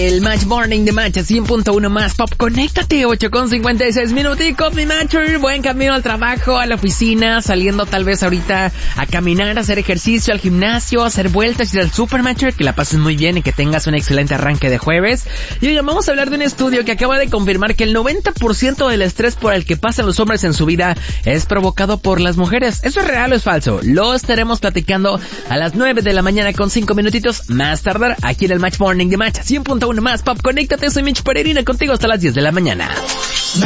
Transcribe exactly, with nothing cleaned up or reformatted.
el Match Morning de Match cien punto uno más Pop. Conéctate, ocho con cincuenta y seis minuticos, mi Matcher. Buen camino al trabajo, a la oficina, saliendo tal vez ahorita a caminar, a hacer ejercicio, al gimnasio, a hacer vueltas, ir al super Matcher. Que la pases muy bien y que tengas un excelente arranque de jueves. Y oigan, vamos a hablar de un estudio que acaba de confirmar que el noventa por ciento del estrés por el que pasan los hombres en su vida es provocado por las mujeres. ¿Eso es real o es falso? Lo estaremos platicando a las nueve de la mañana con cinco minutitos más tardar aquí en el Match Morning de Match cien punto uno más Pop. Conéctate, soy Mitch Peregrina contigo hasta las diez de la mañana.